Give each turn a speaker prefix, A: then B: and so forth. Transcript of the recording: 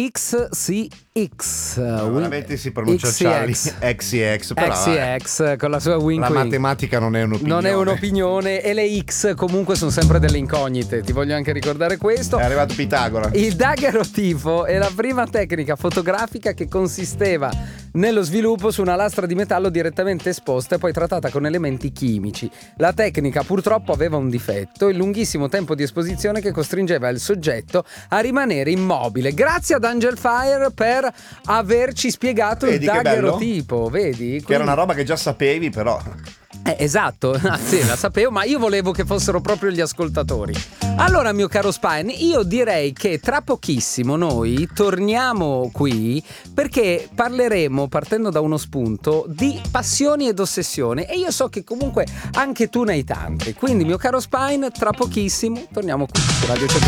A: XCX.
B: Veramente si pronuncia Charlie XCX, però
A: XCX con la sua wink
B: la
A: wink.
B: matematica non è un'opinione.
A: Non è un'opinione, e le X comunque sono sempre delle incognite, ti voglio anche ricordare questo.
B: È arrivato Pitagora.
A: Il daguerrotipo è la prima tecnica fotografica che consisteva nello sviluppo su una lastra di metallo direttamente esposta e poi trattata con elementi chimici. La tecnica purtroppo aveva un difetto: il lunghissimo tempo di esposizione che costringeva il soggetto a rimanere immobile. Grazie ad Angel Fire per averci spiegato il daguerrotipo, vedi?
B: Che era una roba che già sapevi, però.
A: Esatto, sì, la sapevo, ma io volevo che fossero proprio gli ascoltatori. Allora, mio caro Spine, io direi che tra pochissimo noi torniamo qui, perché parleremo, partendo da uno spunto, di passioni ed ossessioni, e io so che comunque anche tu ne hai tante. Quindi, mio caro Spine, tra pochissimo torniamo qui su Radio 105.